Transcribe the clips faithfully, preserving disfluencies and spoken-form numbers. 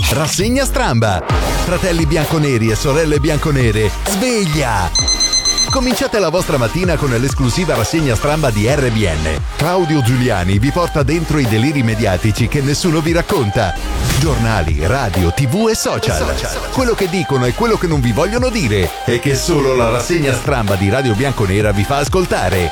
Rassegna Stramba. Fratelli bianconeri e sorelle bianconere, sveglia! Cominciate la vostra mattina con l'esclusiva rassegna stramba di R B N. Claudio Giuliani vi porta dentro i deliri mediatici che nessuno vi racconta. Giornali, radio, tv e social. Quello che dicono e quello che non vi vogliono dire e che solo la rassegna stramba di Radio Bianconera vi fa ascoltare.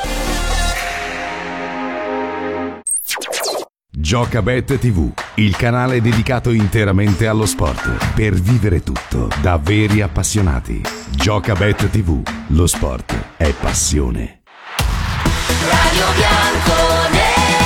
Giocabet tivù, il canale dedicato interamente allo sport, per vivere tutto da veri appassionati. Giocabet tivù, lo sport è passione. Radio Bianconera.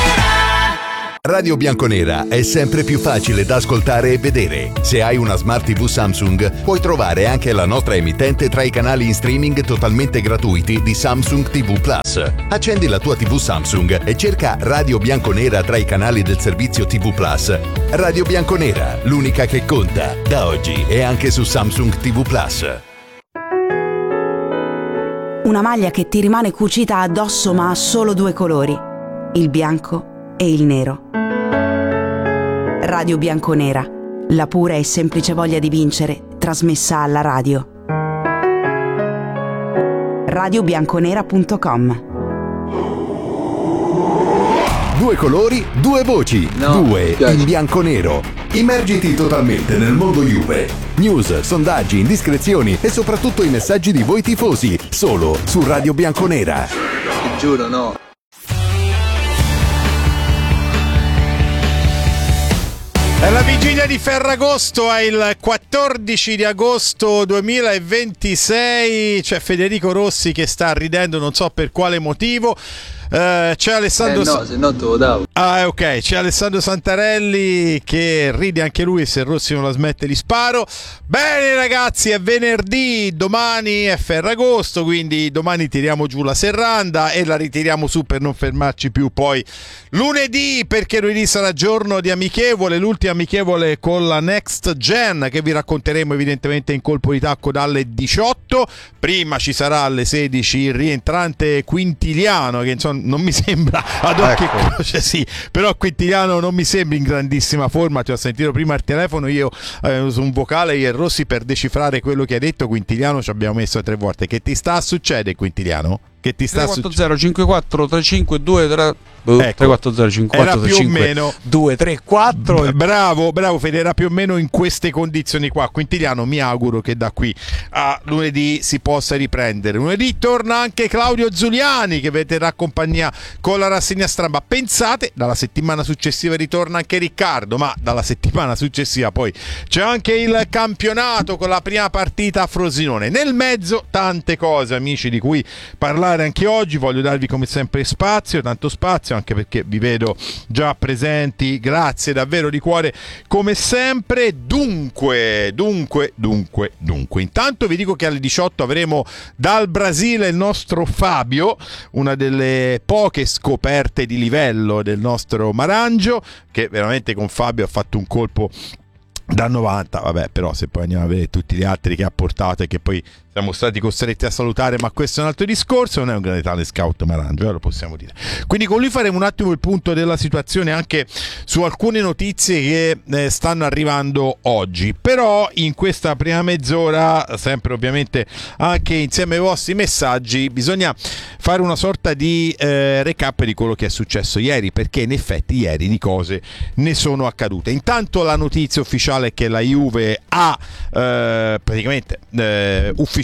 Radio Bianconera è sempre più facile da ascoltare e vedere. Se hai una Smart tivù Samsung, puoi trovare anche la nostra emittente tra i canali in streaming totalmente gratuiti di Samsung tivù Plus. Accendi la tua tivù Samsung e cerca Radio Bianconera tra i canali del servizio tivù Plus. Radio Bianconera, l'unica che conta, da oggi e anche su Samsung tivù Plus. Una maglia che ti rimane cucita addosso ma ha solo due colori, il bianco e il nero. Radio Bianconera, la pura e semplice voglia di vincere trasmessa alla radio. radio bianconera punto com. Due colori, due voci, no, due in bianco-nero. Immergiti totalmente nel mondo Juve. News, sondaggi, indiscrezioni e soprattutto i messaggi di voi tifosi, solo su Radio Bianconera. Ti giuro, no. È la vigilia di Ferragosto, è il quattordici di agosto duemilaventisei, c'è Federico Rossi che sta ridendo, non so per quale motivo. Uh, c'è Alessandro eh no, se no te lo davo. Ah, ok, c'è Alessandro Santarelli che ride anche lui e se Rossi non la smette li sparo. Bene ragazzi, è venerdì, domani è Ferragosto, quindi domani tiriamo giù la serranda e la ritiriamo su per non fermarci più poi lunedì, perché lunedì sarà giorno di amichevole, l'ultima amichevole con la Next Gen che vi racconteremo evidentemente in colpo di tacco dalle diciotto. Prima ci sarà alle sedici il rientrante Quintiliano che insomma non mi sembra ad occhi e ecco. croce, sì, però Quintiliano non mi sembra in grandissima forma. Ti ho sentito prima al telefono, io eh, su un vocale io e Rossi per decifrare quello che ha detto Quintiliano ci abbiamo messo tre volte. Che ti sta a succedere, Quintiliano? Che ti sta tre quattro zero cinque quattro tre cinque due tre uh, ecco, tre quattro zero cinque quattro tre cinque due tre quattro. Bravo, bravo Fede, era più o meno in queste condizioni qua. Quintiliano, mi auguro che da qui a lunedì si possa riprendere. Lunedì torna anche Claudio Giuliani che vi terrà compagnia con la rassegna stramba. Pensate, dalla settimana successiva ritorna anche Riccardo, ma dalla settimana successiva poi c'è anche il campionato con la prima partita a Frosinone. Nel mezzo tante cose, amici, di cui parlare anche oggi. Voglio darvi come sempre spazio, tanto spazio, anche perché vi vedo già presenti, grazie davvero di cuore come sempre. Dunque, dunque, dunque, dunque intanto vi dico che alle diciotto avremo dal Brasile il nostro Fabio, una delle poche scoperte di livello del nostro Marangio, che veramente con Fabio ha fatto un colpo da novanta. Vabbè, però se poi andiamo a vedere tutti gli altri che ha portato e che poi siamo stati costretti a salutare, ma questo è un altro discorso, non è un grande tale scout Marangio, eh, lo possiamo dire. Quindi con lui faremo un attimo il punto della situazione anche su alcune notizie che eh, stanno arrivando oggi. Però in questa prima mezz'ora, sempre ovviamente anche insieme ai vostri messaggi, bisogna fare una sorta di eh, recap di quello che è successo ieri, perché in effetti ieri di cose ne sono accadute. Intanto la notizia ufficiale è che la Juve ha eh, praticamente eh, ufficializzato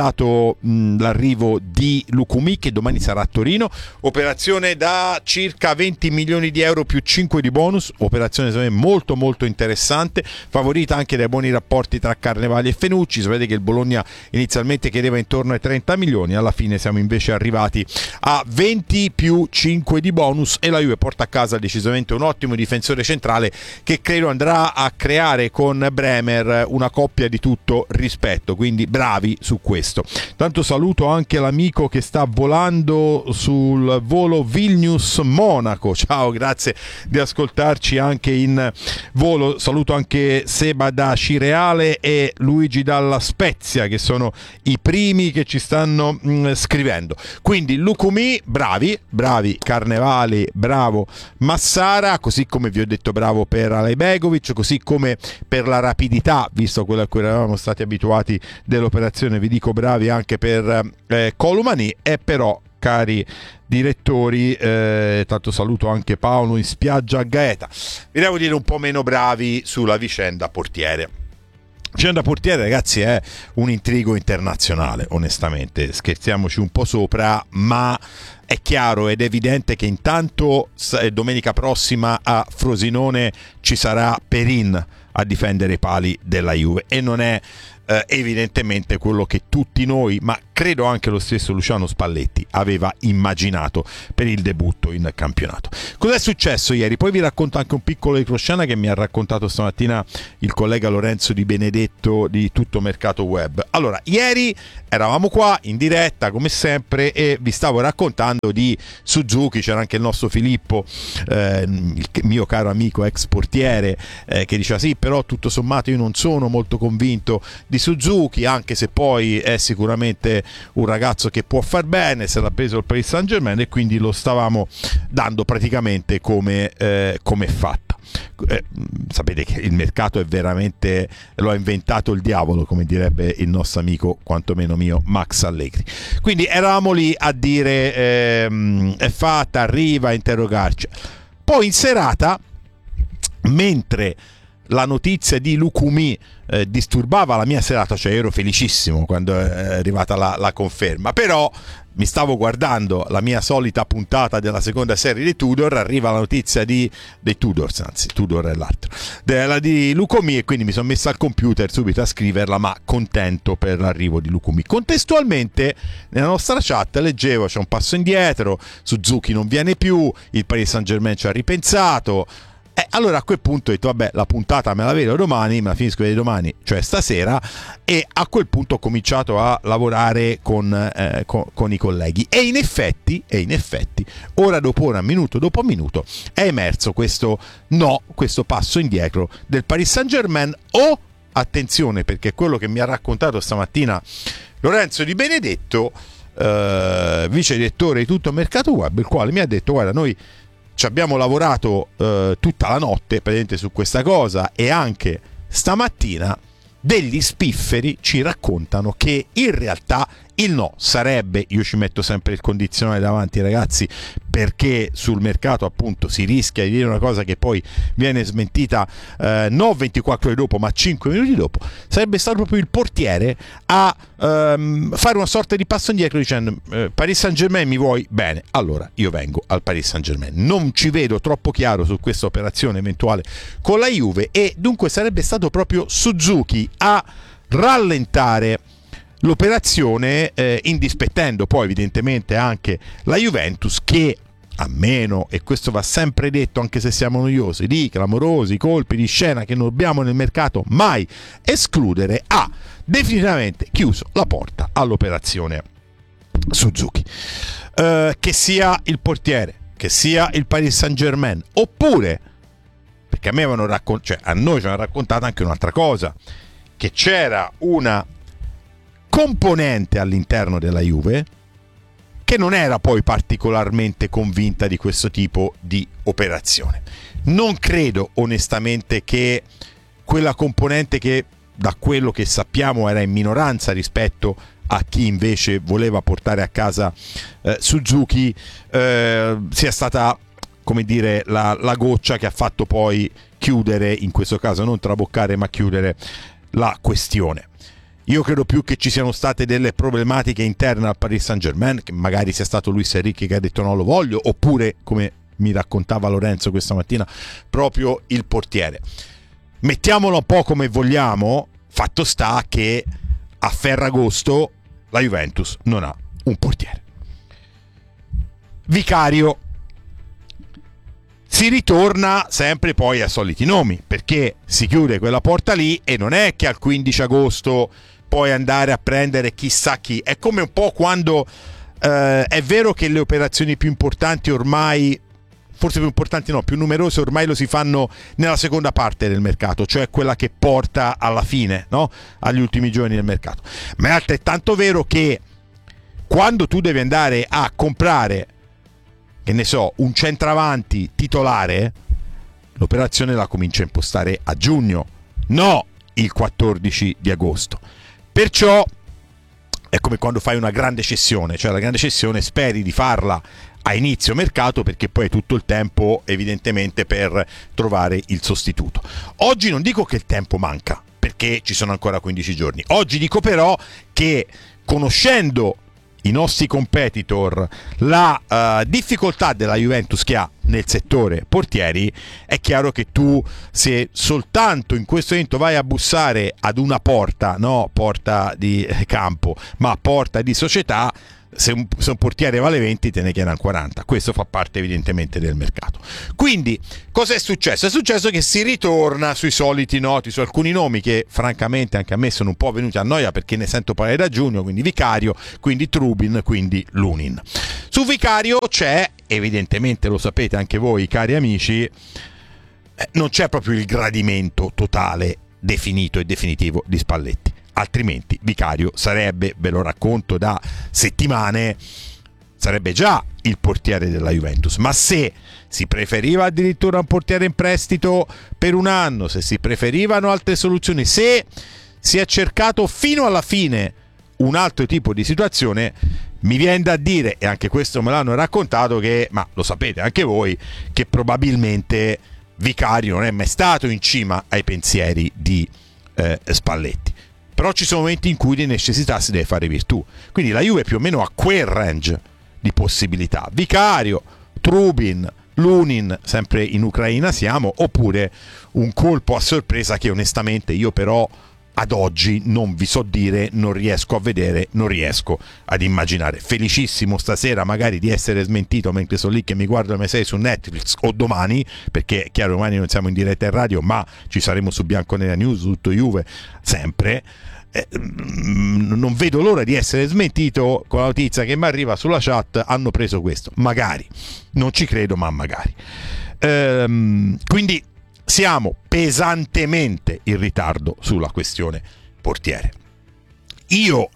mh, l'arrivo di Lukumi, che domani sarà a Torino, operazione da circa venti milioni di euro più cinque di bonus, operazione secondo me molto molto interessante, favorita anche dai buoni rapporti tra Carnevali e Fenucci. Sapete che il Bologna inizialmente chiedeva intorno ai trenta milioni, alla fine siamo invece arrivati a venti più cinque di bonus e la Juve porta a casa decisamente un ottimo difensore centrale che credo andrà a creare con Bremer una coppia di tutto rispetto, quindi bravi su su questo. Tanto saluto anche l'amico che sta volando sul volo Vilnius-Monaco, ciao, grazie di ascoltarci anche in volo. Saluto anche Seba da Cireale e Luigi dalla Spezia, che sono i primi che ci stanno mh, scrivendo. Quindi Lucumí, bravi, bravi Carnevali, bravo Massara, così come vi ho detto bravo per Alejbegovic, così come per la rapidità, visto quello a cui eravamo stati abituati dell'operazione, vi dico bravi anche per eh, Colomani. E però, cari direttori, eh, tanto saluto anche Paolo in spiaggia a Gaeta, vi devo dire un po' meno bravi sulla vicenda portiere. Vicenda portiere, ragazzi, è un intrigo internazionale, onestamente, scherziamoci un po' sopra, ma è chiaro ed evidente che intanto domenica prossima a Frosinone ci sarà Perin a difendere i pali della Juve, e non è eh, evidentemente quello che tutti noi, ma credo anche lo stesso Luciano Spalletti, aveva immaginato per il debutto in campionato. Cos'è successo ieri? Poi vi racconto anche un piccolo retroscena che mi ha raccontato stamattina il collega Lorenzo Di Benedetto di Tutto Mercato Web. Allora, ieri eravamo qua in diretta come sempre e vi stavo raccontando di Suzuki. C'era anche il nostro Filippo, eh, il mio caro amico ex portiere, eh, che diceva sì, però tutto sommato io non sono molto convinto di Suzuki, anche se poi è sicuramente un ragazzo che può far bene, se l'ha preso il Paris Saint-Germain, e quindi lo stavamo dando praticamente come, eh, come fatta. Eh, sapete che il mercato è veramente, lo ha inventato il diavolo, come direbbe il nostro amico, quantomeno mio, Max Allegri. Quindi eravamo lì a dire ehm, è fatta, arriva, a interrogarci. Poi in serata, mentre la notizia di Lucumí eh, disturbava la mia serata, cioè ero felicissimo quando è arrivata la, la conferma, però mi stavo guardando la mia solita puntata della seconda serie di Tudor, arriva la notizia di dei Tudors, anzi Tudor è l'altro, della di Lucumí, e quindi mi sono messo al computer subito a scriverla, ma contento per l'arrivo di Lucumí. Contestualmente nella nostra chat leggevo c'è un passo indietro, Suzuki non viene più, il Paris Saint-Germain ci ha ripensato. Eh, allora a quel punto ho detto vabbè, la puntata me la vedo domani, me la finisco di domani, cioè stasera, e a quel punto ho cominciato a lavorare con, eh, con, con i colleghi, e in effetti, e in effetti ora dopo ora, minuto dopo minuto, è emerso questo no, questo passo indietro del Paris Saint-Germain. O, attenzione, perché quello che mi ha raccontato stamattina Lorenzo Di Benedetto, eh, vice direttore di Tutto Mercato Web, il quale mi ha detto guarda, noi ci abbiamo lavorato eh, tutta la notte praticamente su questa cosa, e anche stamattina degli spifferi ci raccontano che in realtà il no sarebbe, io ci metto sempre il condizionale davanti ragazzi, perché sul mercato appunto si rischia di dire una cosa che poi viene smentita eh, non ventiquattro ore dopo ma cinque minuti dopo, sarebbe stato proprio il portiere a ehm, fare una sorta di passo indietro dicendo eh, Paris Saint-Germain mi vuoi? Bene, allora io vengo al Paris Saint-Germain. Non ci vedo troppo chiaro su questa operazione eventuale con la Juve, e dunque sarebbe stato proprio Suzuki a rallentare l'operazione, eh, indispettendo poi evidentemente anche la Juventus, che a meno, e questo va sempre detto anche se siamo noiosi, di clamorosi colpi di scena che non dobbiamo nel mercato mai escludere, ha definitivamente chiuso la porta all'operazione Suzuki. Eh, che sia il portiere, che sia il Paris Saint-Germain, oppure, perché a me avevano raccont- cioè a noi ci hanno raccontato anche un'altra cosa, che c'era una componente all'interno della Juve che non era poi particolarmente convinta di questo tipo di operazione. Non credo onestamente che quella componente, che da quello che sappiamo era in minoranza rispetto a chi invece voleva portare a casa eh, Suzuki, eh, sia stata, come dire, la, la goccia che ha fatto poi chiudere, in questo caso non traboccare ma chiudere la questione. Io credo più che ci siano state delle problematiche interne al Paris Saint-Germain, che magari sia stato Luis Enrique che ha detto no, lo voglio, oppure, come mi raccontava Lorenzo questa mattina, proprio il portiere. Mettiamolo un po' come vogliamo, fatto sta che a Ferragosto la Juventus non ha un portiere. Vicario. Si ritorna sempre poi ai soliti nomi, perché si chiude quella porta lì, e non è che al quindici agosto poi andare a prendere chissà chi. È come un po' quando eh, è vero che le operazioni più importanti ormai, forse più importanti no, più numerose ormai lo si fanno nella seconda parte del mercato, cioè quella che porta alla fine, no? Agli ultimi giorni del mercato. Ma è altrettanto vero che quando tu devi andare a comprare, che ne so, un centravanti titolare, l'operazione la comincia a impostare a giugno, no il quattordici di agosto. Perciò è come quando fai una grande cessione, cioè la grande cessione speri di farla a inizio mercato perché poi hai tutto il tempo evidentemente per trovare il sostituto. Oggi non dico che il tempo manca, perché ci sono ancora quindici giorni. Oggi dico però che, conoscendo i nostri competitor, la uh, difficoltà della Juventus che ha nel settore portieri, è chiaro che tu, se soltanto in questo momento vai a bussare ad una porta, no porta di campo, ma porta di società, se un, se un portiere vale venti te ne chiedono quaranta. Questo fa parte evidentemente del mercato. Quindi cosa è successo? È successo che si ritorna sui soliti noti, su alcuni nomi che francamente anche a me sono un po' venuti a noia, perché ne sento parlare da giugno, quindi Vicario, quindi Trubin, quindi Lunin. Su Vicario c'è, evidentemente lo sapete anche voi cari amici, eh, non c'è proprio il gradimento totale, definito e definitivo di Spalletti. Altrimenti Vicario sarebbe, ve lo racconto da settimane, sarebbe già il portiere della Juventus. Ma se si preferiva addirittura un portiere in prestito per un anno, se si preferivano altre soluzioni, se si è cercato fino alla fine un altro tipo di situazione, mi viene da dire, e anche questo me l'hanno raccontato, che, ma lo sapete anche voi, che probabilmente Vicario non è mai stato in cima ai pensieri di eh, Spalletti. Però ci sono momenti in cui di necessità si deve fare virtù. Quindi la Juve più o meno ha quel range di possibilità. Vicario, Trubin, Lunin, sempre in Ucraina siamo, oppure un colpo a sorpresa che onestamente io però ad oggi non vi so dire, non riesco a vedere, non riesco ad immaginare. Felicissimo stasera magari di essere smentito mentre sono lì che mi guardo M sei su Netflix, o domani, perché è chiaro domani non siamo in diretta in radio, ma ci saremo su Bianconera News, tutto Juve, sempre. Eh, non vedo l'ora di essere smentito con la notizia che mi arriva sulla chat: hanno preso questo. Magari, non ci credo, ma magari. Ehm, quindi siamo pesantemente in ritardo sulla questione portiere. Io,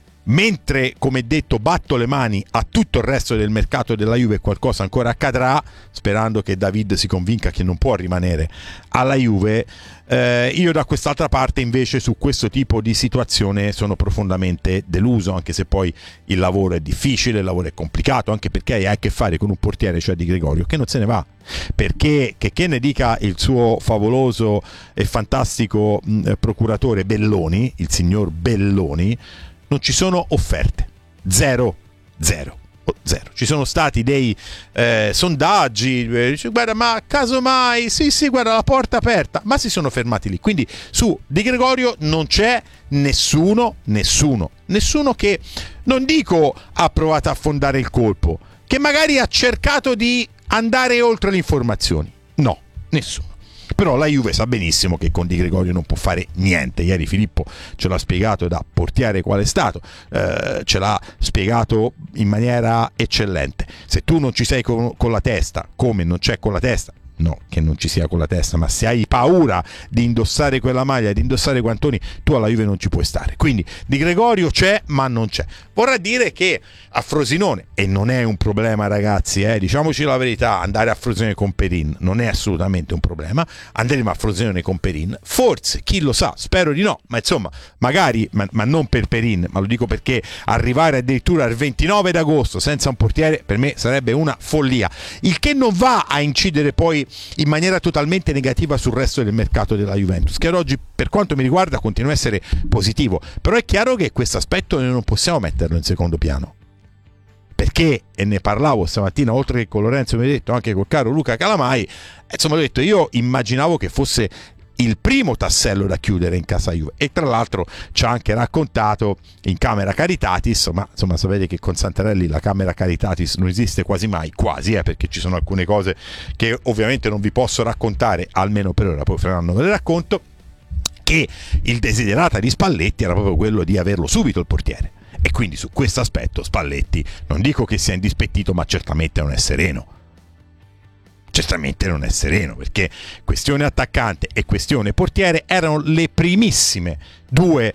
mentre, come detto, batto le mani a tutto il resto del mercato della Juve, qualcosa ancora accadrà, sperando che David si convinca che non può rimanere alla Juve, eh, io da quest'altra parte invece su questo tipo di situazione sono profondamente deluso, anche se poi il lavoro è difficile, il lavoro è complicato, anche perché hai a che fare con un portiere, cioè Di Gregorio, che non se ne va, perché che, che ne dica il suo favoloso e fantastico mh, procuratore Belloni, il signor Belloni, non ci sono offerte, zero, zero, zero. Ci sono stati dei eh, sondaggi, eh, dice, guarda, ma casomai, sì sì, guarda, la porta aperta, ma si sono fermati lì. Quindi su Di Gregorio non c'è nessuno, nessuno, nessuno che, non dico ha provato a affondare il colpo, che magari ha cercato di andare oltre le informazioni. No, nessuno. Però la Juve sa benissimo che con Di Gregorio non può fare niente. Ieri Filippo ce l'ha spiegato da portiere qual è stato, eh, ce l'ha spiegato in maniera eccellente. Se tu non ci sei con, con la testa, come non c'è con la testa, no che non ci sia con la testa, ma se hai paura di indossare quella maglia, di indossare Guantoni, tu alla Juve non ci puoi stare. Quindi Di Gregorio c'è, ma non c'è. Vorrà dire che a Frosinone, e non è un problema ragazzi, eh, diciamoci la verità, andare a Frosinone con Perin non è assolutamente un problema, andremo a Frosinone con Perin, forse, chi lo sa, spero di no, ma insomma magari, ma, ma non per Perin, ma lo dico perché arrivare addirittura al ventinove d'agosto senza un portiere per me sarebbe una follia, il che non va a incidere poi in maniera totalmente negativa sul resto del mercato della Juventus, che ad oggi per quanto mi riguarda continua a essere positivo, però è chiaro che questo aspetto noi non possiamo metterlo in secondo piano, perché, e ne parlavo stamattina oltre che con Lorenzo, mi ha detto anche col caro Luca Calamai, insomma ho detto, io immaginavo che fosse il primo tassello da chiudere in casa Juve, e tra l'altro ci ha anche raccontato in camera Caritatis, ma insomma sapete che con Santarelli la camera Caritatis non esiste quasi mai, quasi, eh, perché ci sono alcune cose che ovviamente non vi posso raccontare, almeno per ora, poi fra un anno ve le racconto. perché il desiderata di Spalletti era proprio quello di averlo subito il portiere, e quindi su questo aspetto Spalletti non dico che sia indispettito, ma certamente non è sereno. Certamente non è sereno, perché questione attaccante e questione portiere erano le primissime due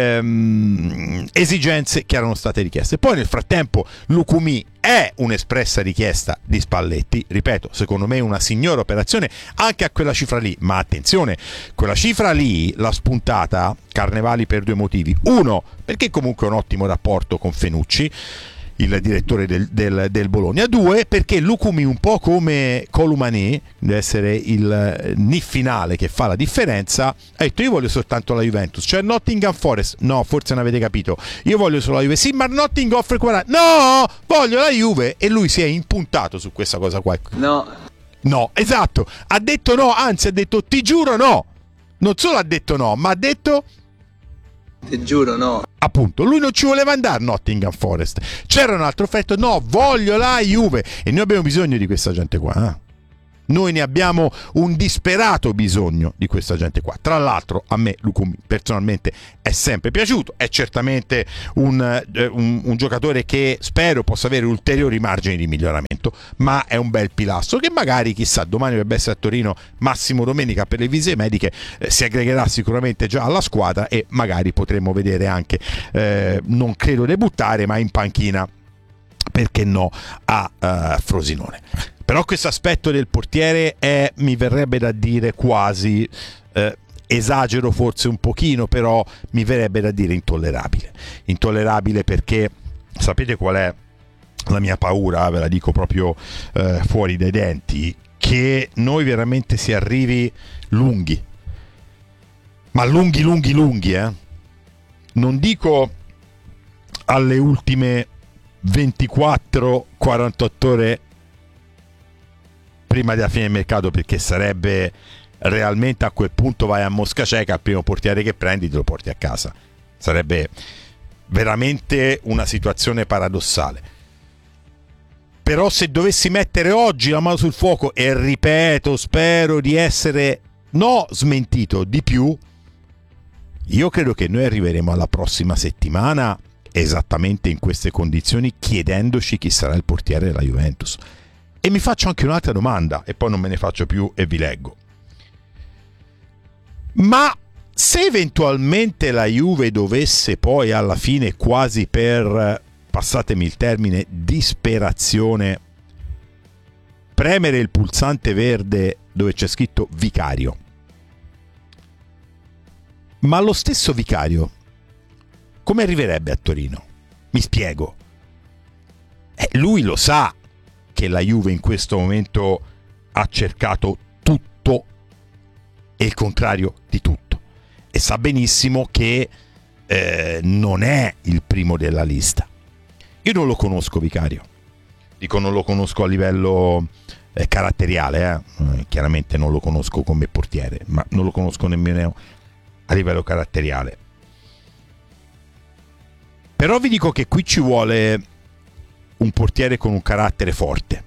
ehm, esigenze che erano state richieste. Poi nel frattempo Lucumí è un'espressa richiesta di Spalletti, ripeto, secondo me una signora operazione anche a quella cifra lì, ma attenzione, quella cifra lì l'ha spuntata Carnevali per due motivi: uno, perché comunque ha un ottimo rapporto con Fenucci, il direttore del, del, del Bologna; due, perché Lucumí, un po' come Columani, deve essere il N I F finale che fa la differenza, ha detto: io voglio soltanto la Juventus, cioè Nottingham Forest, no, forse non avete capito, io voglio solo la Juve, sì, ma Nottingham offre quaranta, no, voglio la Juve, e lui si è impuntato su questa cosa qua. No. No, esatto, ha detto no, anzi ha detto ti giuro no, non solo ha detto no, ma ha detto ti giuro no. Appunto, lui non ci voleva andare Nottingham Forest, c'era un altro effetto, no, voglio la Juve, e noi abbiamo bisogno di questa gente qua, eh? Noi ne abbiamo un disperato bisogno di questa gente qua. Tra l'altro a me Lucumí personalmente è sempre piaciuto, è certamente un, eh, un, un giocatore che spero possa avere ulteriori margini di miglioramento, ma è un bel pilastro che magari, chissà, domani dovrebbe essere a Torino Massimo Domenica per le visite mediche, eh, si aggregherà sicuramente già alla squadra e magari potremo vedere anche, eh, non credo debuttare, ma in panchina, perché no, a uh, Frosinone. Però questo aspetto del portiere è, mi verrebbe da dire quasi, eh, esagero forse un pochino, però mi verrebbe da dire intollerabile. Intollerabile perché sapete qual è la mia paura, ve la dico proprio eh, fuori dai denti, che noi veramente si arrivi lunghi, ma lunghi lunghi lunghi, eh? Non dico alle ultime ventiquattro quarantotto ore prima della fine del mercato, perché sarebbe realmente, a quel punto vai a mosca cieca, al primo portiere che prendi te lo porti a casa, sarebbe veramente una situazione paradossale. Però se dovessi mettere oggi la mano sul fuoco, e ripeto, spero di essere no smentito di più, io credo che noi arriveremo alla prossima settimana esattamente in queste condizioni, chiedendoci chi sarà il portiere della Juventus. E mi faccio anche un'altra domanda, e poi non me ne faccio più e vi leggo. Ma se eventualmente la Juve dovesse poi alla fine, quasi per, passatemi il termine, disperazione, premere il pulsante verde dove c'è scritto Vicario, ma lo stesso Vicario come arriverebbe a Torino? Mi spiego. Eh, lui lo sa che la Juve in questo momento ha cercato tutto e il contrario di tutto, e sa benissimo che eh, non è il primo della lista. Io non lo conosco Vicario, dico non lo conosco a livello eh, caratteriale, eh? Chiaramente non lo conosco come portiere, ma non lo conosco nemmeno a livello caratteriale. Però vi dico che qui ci vuole un portiere con un carattere forte,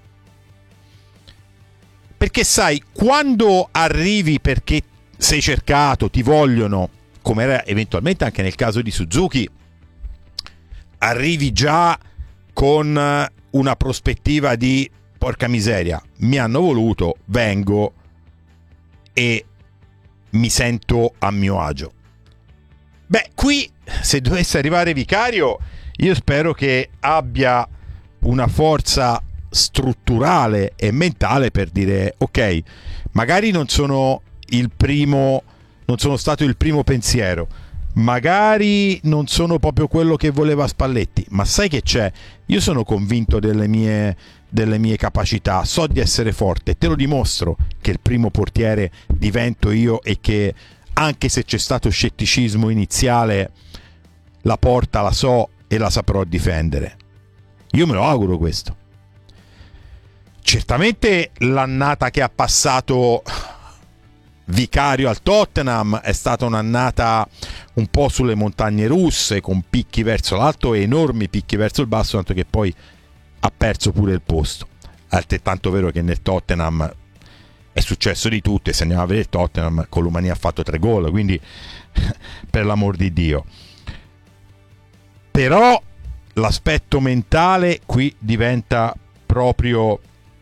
perché sai, quando arrivi perché sei cercato, ti vogliono, come era eventualmente anche nel caso di Suzuki, arrivi già con una prospettiva di porca miseria, mi hanno voluto, vengo e mi sento a mio agio. Beh, qui se dovesse arrivare Vicario, io spero che abbia una forza strutturale e mentale per dire ok, magari non sono il primo, non sono stato il primo pensiero, magari non sono proprio quello che voleva Spalletti, ma sai che c'è? Io sono convinto delle mie, delle mie capacità, so di essere forte, te lo dimostro che il primo portiere divento io, e che anche se c'è stato scetticismo iniziale, la porta la so e la saprò difendere. Io me lo auguro questo. Certamente l'annata che ha passato Vicario al Tottenham è stata un'annata un po' sulle montagne russe, con picchi verso l'alto e enormi picchi verso il basso, tanto che poi ha perso pure il posto. Altrettanto vero che nel Tottenham è successo di tutto, e se andiamo a vedere Tottenham con l'Umania ha fatto tre gol, quindi per l'amor di Dio. Però l'aspetto mentale qui diventa proprio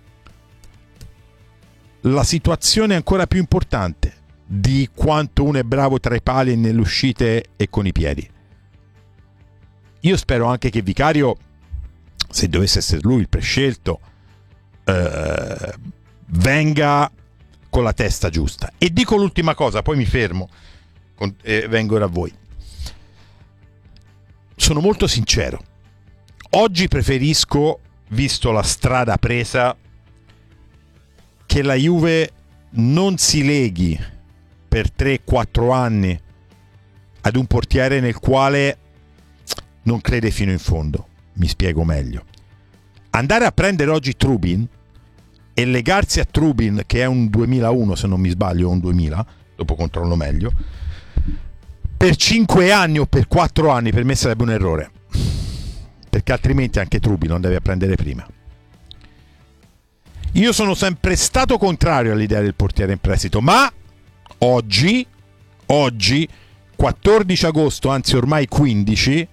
la situazione ancora più importante di quanto uno è bravo tra i pali e nelle uscite e con i piedi. Io spero anche che Vicario, se dovesse essere lui il prescelto, eh, venga con la testa giusta. E dico l'ultima cosa, poi mi fermo con, e vengo ora a voi. Sono molto sincero, oggi preferisco, visto la strada presa, che la Juve non si leghi per tre quattro anni ad un portiere nel quale non crede fino in fondo. Mi spiego meglio. Andare a prendere oggi Trubin e legarsi a Trubin, che è un duemilauno se non mi sbaglio, o un duemila, dopo controllo meglio, per cinque anni o per quattro anni, per me sarebbe un errore, perché altrimenti anche Trubin non deve prendere prima. Io sono sempre stato contrario all'idea del portiere in prestito, ma oggi, oggi, quattordici agosto, anzi ormai quindici,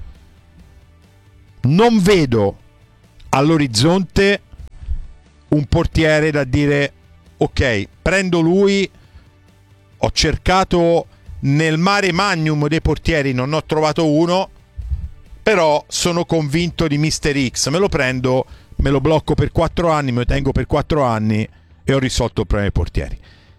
non vedo all'orizzonte un portiere da dire ok, prendo lui, ho cercato nel mare magnum dei portieri, non ho trovato uno, però sono convinto di mister X, me lo prendo, me lo blocco per quattro anni, me lo tengo per quattro anni e ho risolto il problema dei portieri.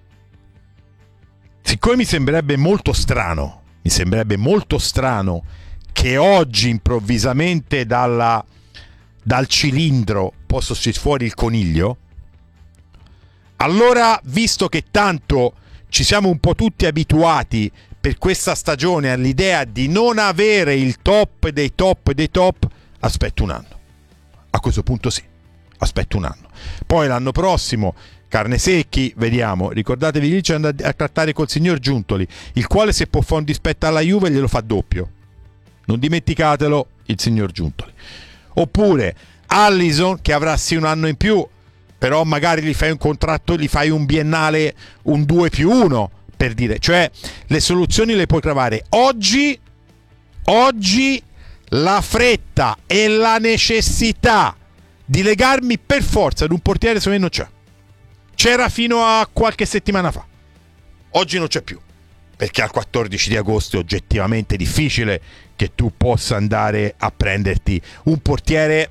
Siccome mi sembrerebbe molto strano, mi sembrerebbe molto strano che oggi improvvisamente dalla, dal cilindro possa uscire fuori il coniglio, allora, visto che tanto ci siamo un po' tutti abituati per questa stagione all'idea di non avere il top dei top dei top, aspetto un anno. A questo punto sì, aspetto un anno. Poi l'anno prossimo, carne secchi, vediamo. Ricordatevi lì c'è andare a trattare col signor Giuntoli, il quale se può fare un dispetto alla Juve glielo fa doppio. Non dimenticatelo, il signor Giuntoli. Oppure Allison, che avrà sì un anno in più, però magari gli fai un contratto, gli fai un biennale, un due più uno, per dire. Cioè, le soluzioni le puoi trovare. Oggi, oggi la fretta e la necessità di legarmi per forza ad un portiere secondo me non c'è. C'era fino a qualche settimana fa. Oggi non c'è più. Perché al quattordici di agosto è oggettivamente difficile che tu possa andare a prenderti un portiere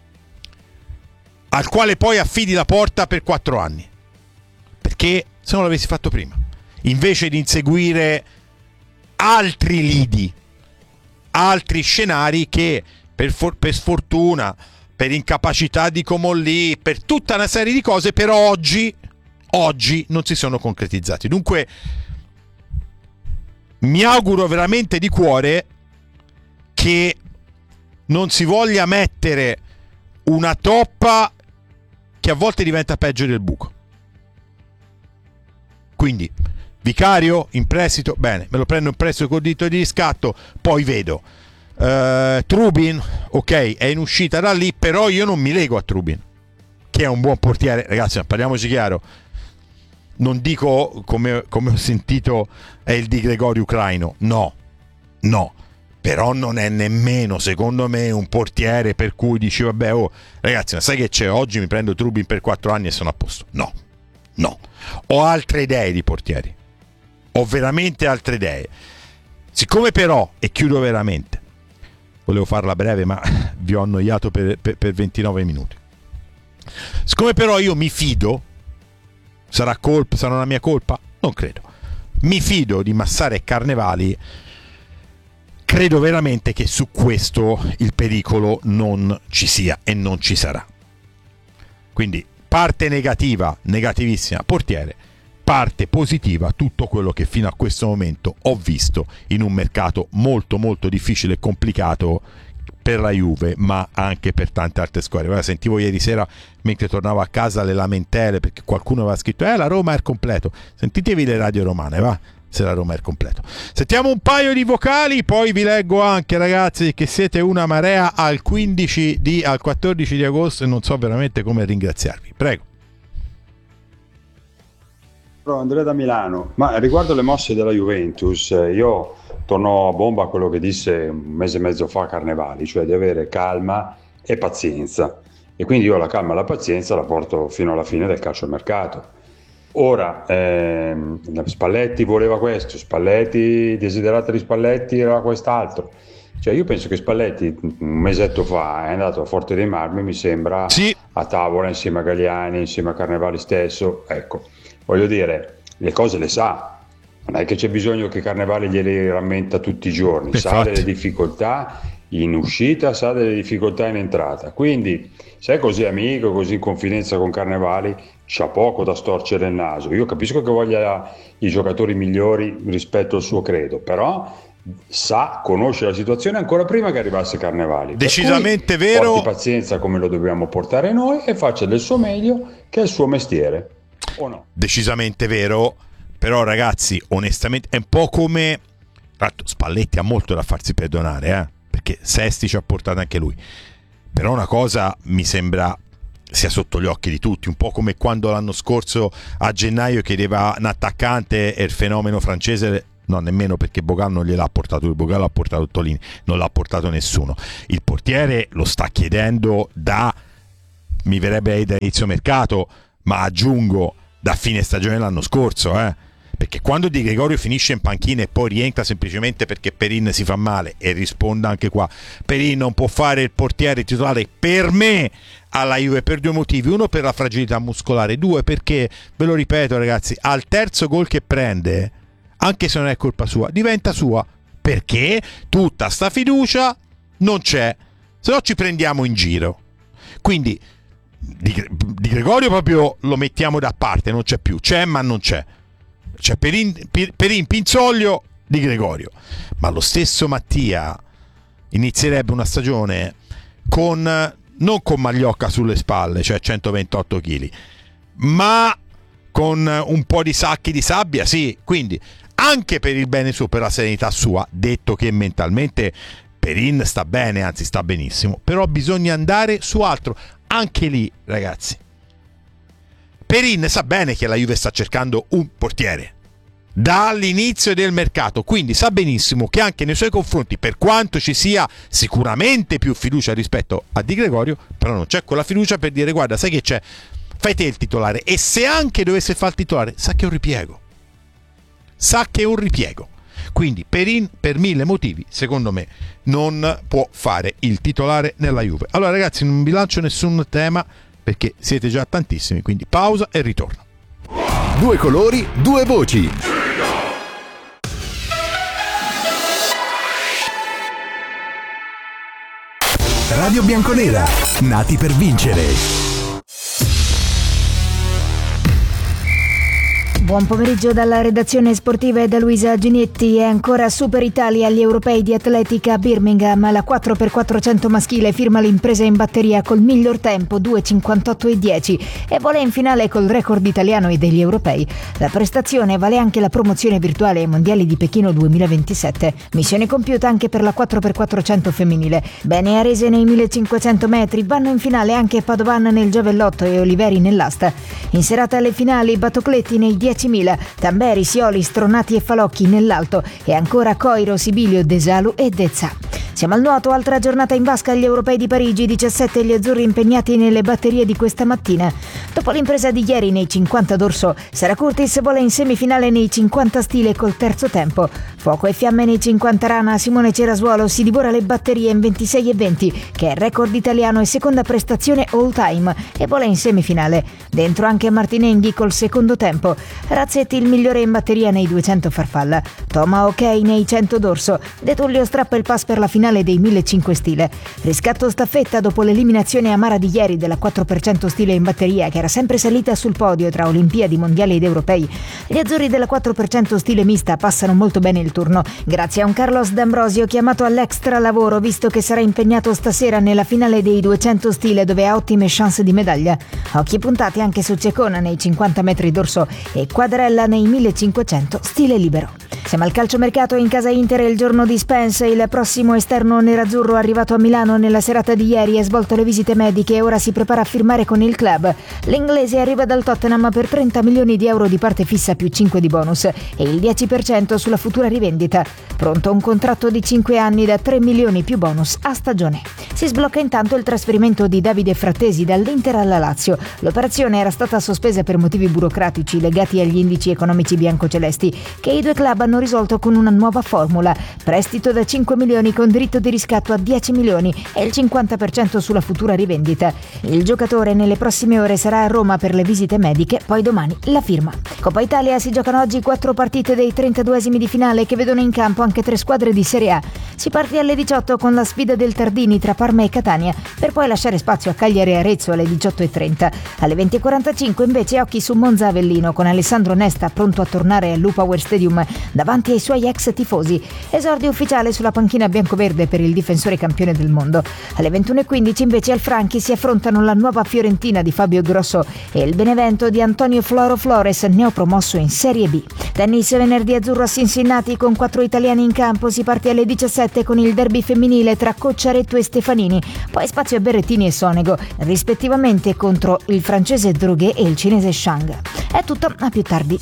al quale poi affidi la porta per quattro anni, perché se non l'avessi fatto prima, invece di inseguire altri lidi, altri scenari che per, for- per sfortuna, per incapacità di Comolli, per tutta una serie di cose, però oggi, oggi non si sono concretizzati. Dunque mi auguro veramente di cuore che non si voglia mettere una toppa che a volte diventa peggio del buco. Quindi Vicario in prestito, bene, me lo prendo in prestito col diritto di riscatto, poi vedo uh, Trubin, ok, è in uscita da lì, però io non mi lego a Trubin, che è un buon portiere, ragazzi, parliamoci chiaro. Non dico, come, come ho sentito, è il di Gregorio Ucraino, no, no, però non è nemmeno, secondo me, un portiere per cui dici, vabbè, oh, ragazzi, ma sai che c'è, oggi mi prendo Trubin per quattro anni e sono a posto. No, no, ho altre idee di portieri, ho veramente altre idee. Siccome però, e chiudo veramente, volevo farla breve, ma vi ho annoiato per, per, per ventinove minuti. Siccome però io mi fido, sarà colpa, sarà una mia colpa? Non credo. Mi fido di Massara e Carnevali, credo veramente che su questo il pericolo non ci sia e non ci sarà. Quindi parte negativa, negativissima, portiere, parte positiva, tutto quello che fino a questo momento ho visto in un mercato molto molto difficile e complicato per la Juve, ma anche per tante altre squadre. Guarda, sentivo ieri sera mentre tornavo a casa le lamentele perché qualcuno aveva scritto eh la Roma è al completo. Sentitevi le radio romane, va, se la Roma è al completo. Sentiamo un paio di vocali, poi vi leggo anche, ragazzi, che siete una marea al quindici di al quattordici di agosto e non so veramente come ringraziarvi. Prego. Andrea da Milano, ma riguardo le mosse della Juventus, io torno a bomba a quello che disse un mese e mezzo fa Carnevali, cioè di avere calma e pazienza, e quindi io la calma e la pazienza la porto fino alla fine del calciomercato. Ora ehm, Spalletti voleva questo, Spalletti, desiderata di Spalletti era quest'altro. Cioè io penso che Spalletti un mesetto fa è andato a Forte dei Marmi, mi sembra, sì, a tavola insieme a Galliani, insieme a Carnevali stesso. Ecco, voglio dire, le cose le sa, non è che c'è bisogno che Carnevali gliele rammenta tutti i giorni. Infatti. Sa delle difficoltà in uscita, sa delle difficoltà in entrata, quindi se è così amico, così in confidenza con Carnevali, c'ha poco da storcere il naso. Io capisco che voglia i giocatori migliori rispetto al suo credo, però sa, conosce la situazione ancora prima che arrivasse Carnevali. Decisamente vero. Porti pazienza come lo dobbiamo portare noi e faccia del suo meglio, che è il suo mestiere, o no? Decisamente vero, però ragazzi, onestamente è un po' come Spalletti ha molto da farsi perdonare, eh? Perché Sesti ci ha portato anche lui, però una cosa mi sembra sia sotto gli occhi di tutti, un po' come quando l'anno scorso a gennaio chiedeva un attaccante e il fenomeno francese, no, nemmeno, perché Bogan non gliel'ha portato lui, Bogan l'ha portato Tolini, non l'ha portato nessuno. Il portiere lo sta chiedendo da, mi verrebbe da inizio mercato, ma aggiungo da fine stagione l'anno scorso, eh? Perché quando Di Gregorio finisce in panchina e poi rientra semplicemente perché Perin si fa male, e risponda anche qua, Perin non può fare il portiere titolare per me alla Juve per due motivi: uno, per la fragilità muscolare; due, perché, ve lo ripeto ragazzi, al terzo gol che prende, anche se non è colpa sua, diventa sua, perché tutta sta fiducia non c'è, se no ci prendiamo in giro. Quindi Di, Di Gregorio proprio lo mettiamo da parte, non c'è più, c'è ma non c'è, c'è Perin, Perin, Pinzoglio, Di Gregorio. Ma lo stesso Mattia inizierebbe una stagione con, non con Magliocca sulle spalle, cioè centoventotto chili, ma con un po' di sacchi di sabbia, sì. Quindi anche per il bene suo, per la serenità sua, detto che mentalmente Perin sta bene, anzi sta benissimo, però bisogna andare su altro. Anche lì ragazzi, Perin sa bene che la Juve sta cercando un portiere dall'inizio del mercato, quindi sa benissimo che anche nei suoi confronti, per quanto ci sia sicuramente più fiducia rispetto a Di Gregorio, però non c'è quella fiducia per dire guarda, sai che c'è, fai te il titolare. E se anche dovesse fare il titolare, sa che è un ripiego, sa che è un ripiego. Quindi Perin, per mille motivi, secondo me non può fare il titolare nella Juve. Allora ragazzi, non vi lancio nessun tema perché siete già tantissimi, quindi pausa e ritorno. Due colori, due voci. Radio Bianconera, nati per vincere. Buon pomeriggio dalla redazione sportiva e da Luisa Ginetti. È ancora Super Italia agli europei di atletica a Birmingham. La quattro per quattrocento maschile firma l'impresa in batteria col miglior tempo due cinquantotto e dieci e vola in finale col record italiano e degli europei. La prestazione vale anche la promozione virtuale ai mondiali di Pechino duemilaventisette. Missione compiuta anche per la quattro per quattrocento femminile. Bene Arese nei millecinquecento metri, vanno in finale anche Padovan nel giavellotto e Oliveri nell'asta. In serata alle finali Batocletti nei diecimila, Tamberi, Sioli, Stronati e Falocchi nell'alto e ancora Coiro, Sibilio, Desalu e Dezza. Siamo al nuoto, altra giornata in vasca agli europei di Parigi, diciassette gli azzurri impegnati nelle batterie di questa mattina. Dopo l'impresa di ieri nei cinquanta d'orso, Sara Curtis vola in semifinale nei cinquanta stile col terzo tempo. Fuoco e fiamme nei cinquanta rana, Simone Cerasuolo si divora le batterie in ventisei e venti, che è record italiano e seconda prestazione all time, e vola in semifinale. Dentro anche Martinenghi col secondo tempo. Razzetti il migliore in batteria nei duecento farfalla. Toma ok nei cento d'orso. De Tullio strappa il pass per la finale dei millecinquecento stile. Riscatto staffetta dopo l'eliminazione amara di ieri della quattro per cento stile in batteria, che era sempre salita sul podio tra Olimpiadi, Mondiali ed Europei. Gli azzurri della quattro per cento stile mista passano molto bene il turno, grazie a un Carlos D'Ambrosio chiamato all'extra lavoro, visto che sarà impegnato stasera nella finale dei duecento stile, dove ha ottime chance di medaglia. Occhi puntati anche su Cecona nei cinquanta metri d'orso e Quadrella nei millecinquecento stile libero. Siamo al calciomercato. In casa Inter il giorno di Spence. Il prossimo esterno nerazzurro arrivato a Milano nella serata di ieri ha svolto le visite mediche e ora si prepara a firmare con il club. L'inglese arriva dal Tottenham per trenta milioni di euro di parte fissa più cinque di bonus e il dieci per cento sulla futura rivendita. Pronto un contratto di cinque anni da tre milioni più bonus a stagione. Si sblocca intanto il trasferimento di Davide Frattesi dall'Inter alla Lazio. L'operazione era stata sospesa per motivi burocratici legati agli indici economici biancocelesti, che i due club hanno risolto con una nuova formula: prestito da cinque milioni con diritto di riscatto a dieci milioni e il cinquanta per cento sulla futura rivendita. Il giocatore nelle prossime ore sarà a Roma per le visite mediche, poi domani la firma. Coppa Italia, si giocano oggi quattro partite dei trentaduesimi di finale che vedono in campo anche tre squadre di Serie A. Si parte alle diciotto con la sfida del Tardini tra Parma e Catania, per poi lasciare spazio a Cagliari e Arezzo alle diciotto e trenta. Alle venti e quarantacinque invece occhi su Monza Avellino, con Alessandro Nesta pronto a tornare al Lupower Stadium davanti ai suoi ex tifosi. Esordio ufficiale sulla panchina biancoverde per il difensore campione del mondo. Alle ventuno e quindici invece al Franchi si affrontano la nuova Fiorentina di Fabio Grosso e il Benevento di Antonio Floro Flores, neopromosso in Serie B. Tennis, venerdì azzurro a Cincinnati con quattro italiani in campo. Si parte alle diciassette con il derby femminile tra Cocciaretto e Stefanini, poi spazio a Berrettini e Sonego, rispettivamente contro il francese Droguet e il cinese Shang. È tutto, a più tardi.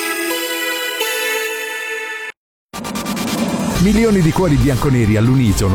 Milioni di cuori bianconeri all'unisono